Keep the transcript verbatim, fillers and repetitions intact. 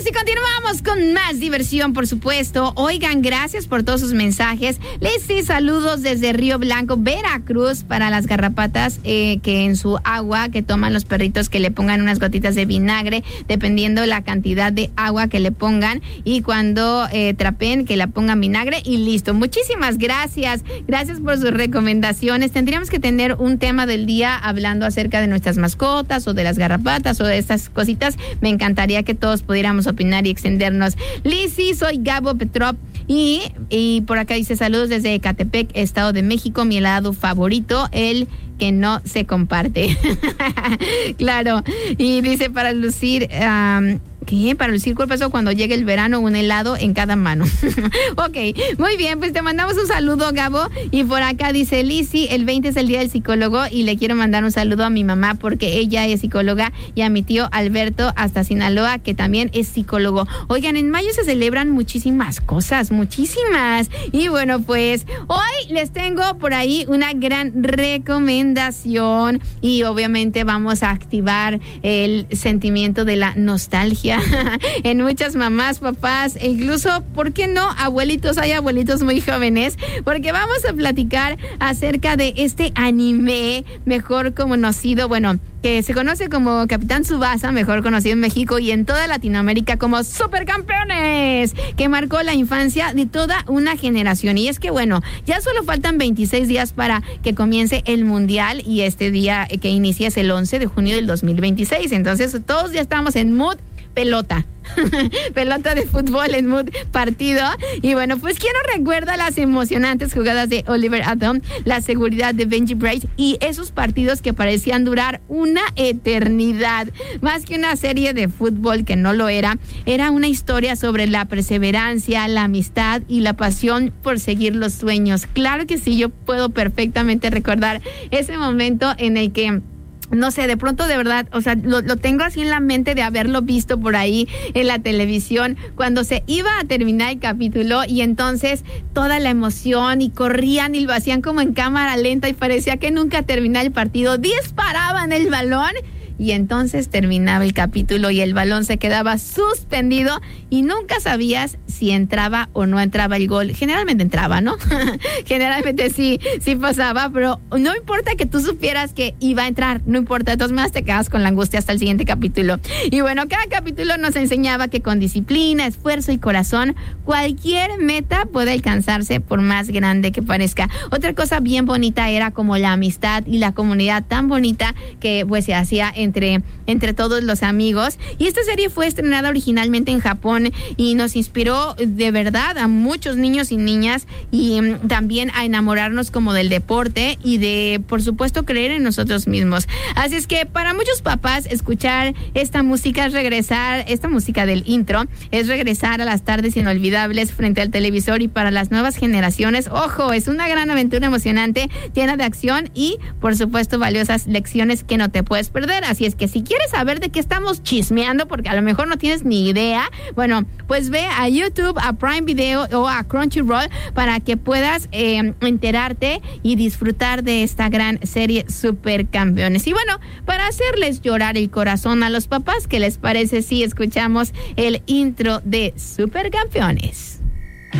y continuamos con más diversión, por supuesto. Oigan, gracias por todos sus mensajes. Leslie, saludos desde Río Blanco, Veracruz, para las garrapatas eh, que en su agua que toman los perritos, que le pongan unas gotitas de vinagre, dependiendo la cantidad de agua que le pongan, y cuando eh, trapen, que la pongan vinagre y listo. Muchísimas gracias. Gracias por sus recomendaciones. Tendríamos que tener un tema del día hablando acerca de nuestras mascotas o de las garrapatas o de estas cositas. Me encantaría que todos pudiéramos opinar y extendernos. Lizzy, soy Gabo Petrov y, y por acá dice saludos desde Ecatepec, Estado de México, mi helado favorito, el que no se comparte. Claro, y dice para lucir... Um, ¿Qué? Para lucir cuerpazo cuando llegue el verano, un helado en cada mano. Ok, muy bien, pues te mandamos un saludo, Gabo. Y por acá dice Lizzy, el veinte es el día del psicólogo y le quiero mandar un saludo a mi mamá porque ella es psicóloga, y a mi tío Alberto hasta Sinaloa, que también es psicólogo. Oigan, en mayo se celebran muchísimas cosas, muchísimas. Y bueno, pues hoy les tengo por ahí una gran recomendación y obviamente vamos a activar el sentimiento de la nostalgia en muchas mamás, papás e incluso, ¿por qué no, abuelitos? Hay abuelitos muy jóvenes, porque vamos a platicar acerca de este anime mejor conocido, bueno, que se conoce como Capitán Tsubasa, mejor conocido en México y en toda Latinoamérica como Supercampeones, que marcó la infancia de toda una generación. Y es que, bueno, ya solo faltan veintiséis días para que comience el Mundial, y este día que inicia es el once de junio del dos mil veintiséis. Entonces, todos ya estamos en mood pelota. Pelota de fútbol en mood partido. Y bueno, pues ¿quién no recuerda las emocionantes jugadas de Oliver Atom, la seguridad de Benji Bryce y esos partidos que parecían durar una eternidad? Más que una serie de fútbol, que no lo era, era una historia sobre la perseverancia, la amistad y la pasión por seguir los sueños. Claro que sí, yo puedo perfectamente recordar ese momento en el que, no sé, de pronto de verdad, o sea, lo, lo tengo así en la mente de haberlo visto por ahí en la televisión cuando se iba a terminar el capítulo, y entonces toda la emoción y corrían y lo hacían como en cámara lenta y parecía que nunca terminaba el partido, disparaban el balón y entonces terminaba el capítulo y el balón se quedaba suspendido y nunca sabías si entraba o no entraba el gol. Generalmente entraba, ¿no? Generalmente sí, sí pasaba, pero no importa que tú supieras que iba a entrar, no importa, de todas maneras te quedas con la angustia hasta el siguiente capítulo. Y bueno, cada capítulo nos enseñaba que con disciplina, esfuerzo y corazón, cualquier meta puede alcanzarse por más grande que parezca. Otra cosa bien bonita era como la amistad y la comunidad tan bonita que pues se hacía en Entre, entre todos los amigos. Y esta serie fue estrenada originalmente en Japón y nos inspiró de verdad a muchos niños y niñas, y um, también a enamorarnos como del deporte y de, por supuesto, creer en nosotros mismos. Así es que para muchos papás escuchar esta música es regresar, esta música del intro es regresar a las tardes inolvidables frente al televisor, y para las nuevas generaciones, ojo, es una gran aventura emocionante, llena de acción y, por supuesto, valiosas lecciones que no te puedes perder. Así es que si quieres saber de qué estamos chismeando, porque a lo mejor no tienes ni idea, bueno, pues ve a YouTube, a Prime Video o a Crunchyroll para que puedas eh, enterarte y disfrutar de esta gran serie Supercampeones. Y bueno, para hacerles llorar el corazón a los papás, ¿qué les parece si escuchamos el intro de Supercampeones?